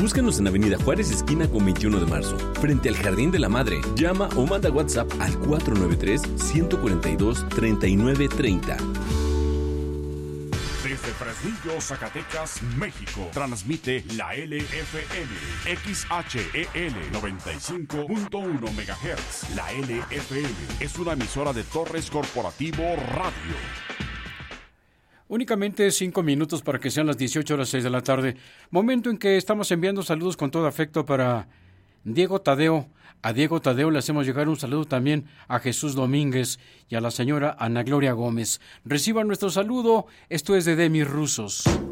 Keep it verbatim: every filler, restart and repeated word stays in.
Búscanos en Avenida Juárez, esquina con veintiuno de marzo, frente al Jardín de la Madre. Llama o manda WhatsApp al cuatro nueve tres, uno cuatro dos, tres nueve tres cero. Desde Fresnillo, Zacatecas, México, transmite la L F M, X H E L noventa y cinco punto uno megahertz. La L F M es una emisora de Torres Corporativo Radio. Únicamente cinco minutos para que sean las dieciocho horas seis de la tarde, momento en que estamos enviando saludos con todo afecto para Diego Tadeo. A Diego Tadeo le hacemos llegar un saludo también a Jesús Domínguez y a la señora Ana Gloria Gómez. Reciban nuestro saludo, esto es de Demis Rusos.